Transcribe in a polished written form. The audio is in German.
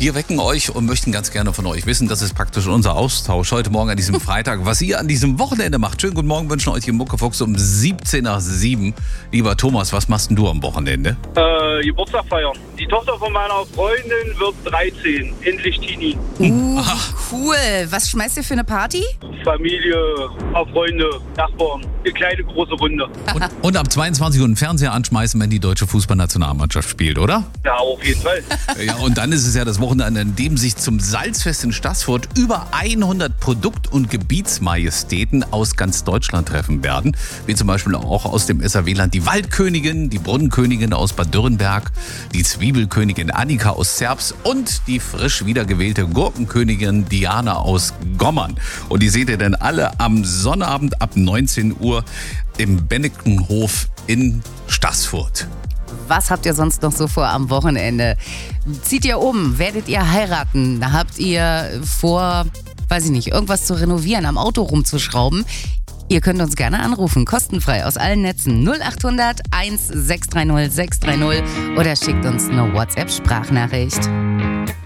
Wir wecken euch und möchten ganz gerne von euch wissen, das ist praktisch unser Austausch heute Morgen an diesem Freitag, was ihr an diesem Wochenende macht. Schönen guten Morgen, wünschen euch im Muckefuchs um 17 nach 7. Lieber Thomas, was machst denn du am Wochenende? Geburtstag feiern. Die Tochter von meiner Freundin wird 13, endlich Teenie. Cool. Was schmeißt ihr für eine Party? Familie, Freunde, Nachbarn, eine kleine große Runde. Und ab 22 Uhr einen Fernseher anschmeißen, wenn die deutsche Fußballnationalmannschaft spielt, oder? Ja, auf jeden Fall. Ja, und dann ist es ja das Wochenende, an dem sich zum Salzfest in Staßfurt über 100 Produkt- und Gebietsmajestäten aus ganz Deutschland treffen werden. Wie zum Beispiel auch aus dem SAW-Land die Waldkönigin, die Brunnenkönigin aus Bad Dürrenberg, die Zwiebelkönigin Annika aus Zerbst und die frisch wiedergewählte Gurkenkönigin Diana aus Gommern. Und die seht ihr dann alle am Sonnabend ab 19 Uhr im Bennekenhof in Staßfurt. Was habt ihr sonst noch so vor am Wochenende? Zieht ihr um? Werdet ihr heiraten? Habt ihr vor, weiß ich nicht, irgendwas zu renovieren, am Auto rumzuschrauben? Ihr könnt uns gerne anrufen, kostenfrei aus allen Netzen 0800 1630 630 oder schickt uns eine WhatsApp-Sprachnachricht.